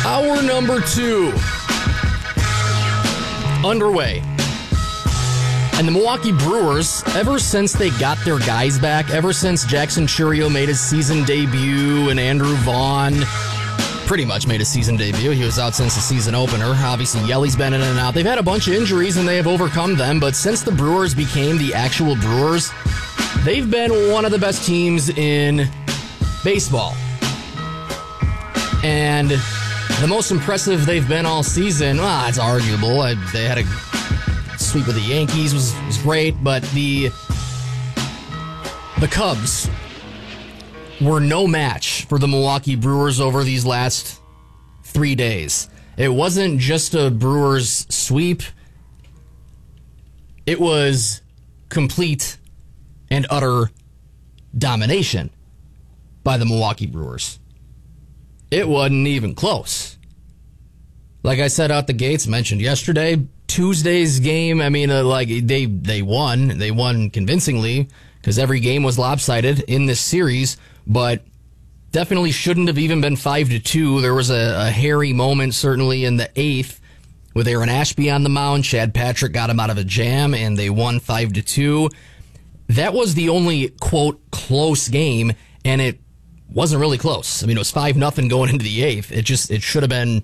Hour number 2 underway. And the Milwaukee Brewers, ever since they got their guys back, ever since Jackson Chourio made his season debut and Andrew Vaughn pretty much made his season debut. He was out since the season opener. Obviously, Yelly's been in and out. They've had a bunch of injuries and they have overcome them, but since the Brewers became the actual Brewers, they've been one of the best teams in baseball. And the most impressive they've been all season, it's arguable. They had a sweep with the Yankees, was great, but the Cubs were no match for the Milwaukee Brewers over these last 3 days. It wasn't just a Brewers sweep. It was complete and utter domination by the Milwaukee Brewers. It wasn't even close. Like I said out the gates, mentioned yesterday, Tuesday's game, they won. They won convincingly because every game was lopsided in this series, but definitely shouldn't have even been 5-2. There was a hairy moment, certainly in the 8th, with Aaron Ashby on the mound. Chad Patrick got him out of a jam, and they won 5-2. That was the only, quote, close game, and it wasn't really close. It was 5-0 going into the 8th. It should have been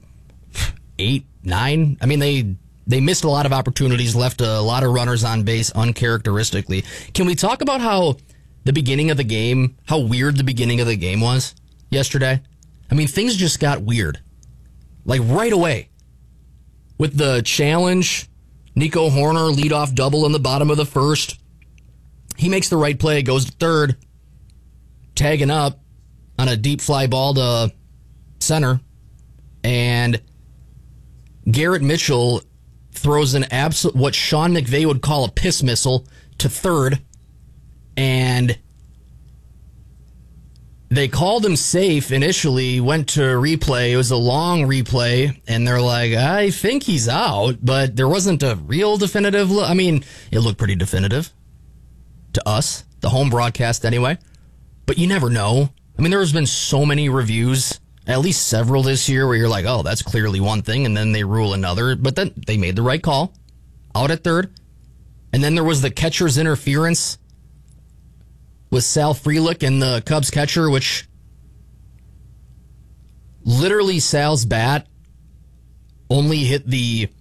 8-9. They missed a lot of opportunities, left a lot of runners on base uncharacteristically. Can we talk about how weird the beginning of the game was yesterday? Things just got weird. Like right away. With the challenge, Nico Horner leadoff double in the bottom of the first. He makes the right play, goes to third, tagging up on a deep fly ball to center. And Garrett Mitchell throws what Sean McVay would call a piss missile to third, and they called him safe initially, went to replay. It was a long replay, and they're like, I think he's out, but there wasn't a real definitive look. It looked pretty definitive to us, the home broadcast anyway, but you never know. There's been so many reviews, at least several this year, where you're like, oh, that's clearly one thing, and then they rule another. But then they made the right call, out at third. And then there was the catcher's interference with Sal Frelick and the Cubs catcher, which literally Sal's bat only hit the